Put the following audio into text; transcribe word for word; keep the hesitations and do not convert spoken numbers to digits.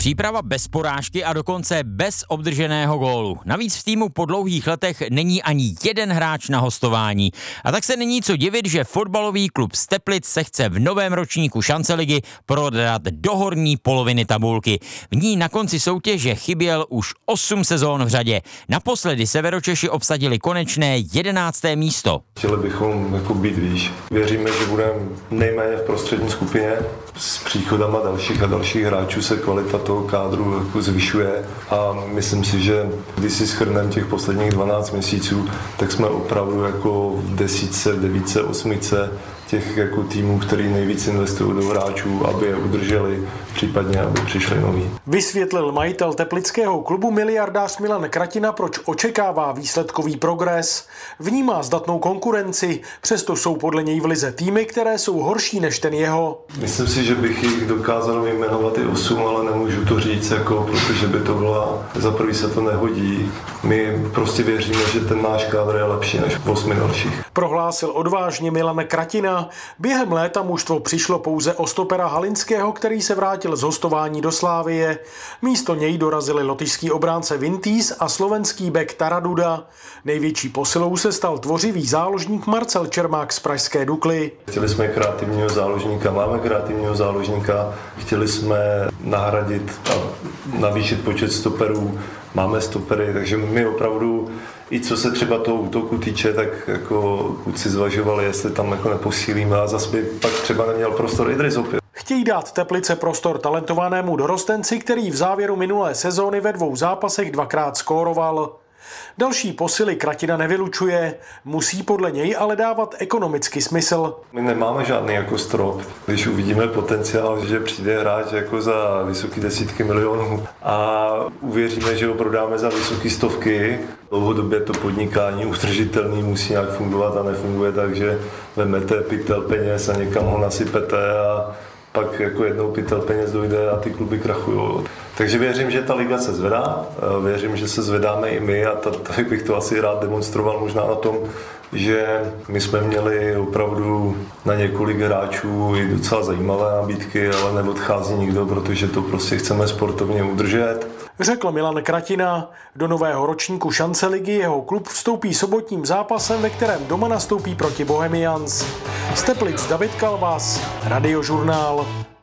Příprava bez porážky a dokonce bez obdrženého gólu. Navíc v týmu po dlouhých letech není ani jeden hráč na hostování. A tak se není co divit, že fotbalový klub z Teplic se chce v novém ročníku Šanceligy prodat do horní poloviny tabulky. V ní na konci soutěže chyběl už osm sezón v řadě. Naposledy Severočeši obsadili konečné jedenácté místo. Chtěli bychom jako být výš. Věříme, že budeme nejméně v prostřední skupině. S příchodama dalších a dalších hráčů se kvalita toho kádru jako zvyšuje a myslím si, že když si shrneme těch posledních dvanáct měsíců, tak jsme opravdu jako v desítce, v devítce, osmice těch jako týmů, který nejvíc investují do hráčů, aby je udrželi, případně aby přišli noví. Vysvětlil majitel teplického klubu miliardář Milan Kratina, proč očekává výsledkový progres. Vnímá zdatnou konkurenci, přesto jsou podle něj v lize týmy, které jsou horší než ten jeho. Myslím si, že bych jich dokázal vyjmenovat i osm, ale nemůžu to říct, jako, protože by to byla, za prvý se to nehodí. My prostě věříme, že ten náš kádr je lepší než osmi dalších. Prohlásil odvážně Milan Kratina. Během léta mužstvo přišlo pouze o stopera Halinského, který se vrátil z hostování do Slávie. Místo něj dorazili lotyšský obránce Vintis a slovenský bek Taraduda. Největší posilou se stal tvořivý záložník Marcel Čermák z pražské Dukly. Chtěli jsme kreativního záložníka, máme kreativního záložníka, chtěli jsme nahradit a navýšit počet stoperů, máme stopery, takže my opravdu, i co se třeba toho útoku týče, tak jako kluci zvažovali, jestli tam jako neposílíme a zase by pak třeba neměl prostor Idris opět. Chtějí dát Teplice prostor talentovanému dorostenci, který v závěru minulé sezóny ve dvou zápasech dvakrát skóroval. Další posily Kratina nevylučuje, musí podle něj ale dávat ekonomicky smysl. My nemáme žádný jako strop. Když uvidíme potenciál, že přijde hráč jako za vysoké desítky milionů a uvěříme, že ho prodáme za vysoké stovky, dlouhodobě to podnikání udržitelný musí nějak fungovat a nefunguje, takže vemete pytel peněz a někam ho nasypete a pak jako jednou pytel peněz dojde a ty kluby krachují. Takže věřím, že ta liga se zvedá, věřím, že se zvedáme i my a tady bych to asi rád demonstroval možná na tom, že my jsme měli opravdu na několik hráčů i docela zajímavé nabídky, ale neodchází nikdo, protože to prostě chceme sportovně udržet. Řekl Milan Kratina. Do nového ročníku Šanceligy jeho klub vstoupí sobotním zápasem, ve kterém doma nastoupí proti Bohemians. Z Teplic David Kalvas, Radiožurnál.